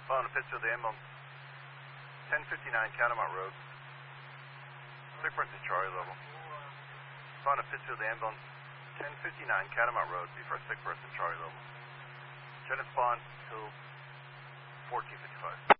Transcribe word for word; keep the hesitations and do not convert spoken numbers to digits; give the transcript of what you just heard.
Phone to Pittsfield, the ambulance. ten fifty-nine Catamount Road. Sick person Charlie level. Phone to Pittsfield, the ambulance. ten fifty-nine Catamount Road, be for a sick person Charlie level. Gen spawn till fourteen fifty-five.